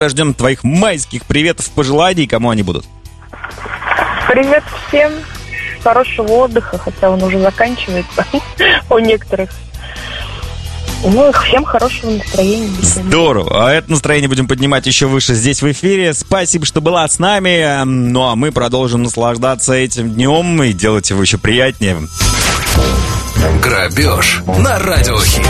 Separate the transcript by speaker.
Speaker 1: Ждем твоих майских приветов, пожеланий. Кому они будут?
Speaker 2: Привет всем. Хорошего отдыха, хотя он уже заканчивается у некоторых. Ну, и всем хорошего настроения.
Speaker 1: Здорово. А это настроение будем поднимать еще выше здесь в эфире. Спасибо, что была с нами. Ну, а мы продолжим наслаждаться этим днем и делать его еще приятнее.
Speaker 3: Грабеж на Радиохит.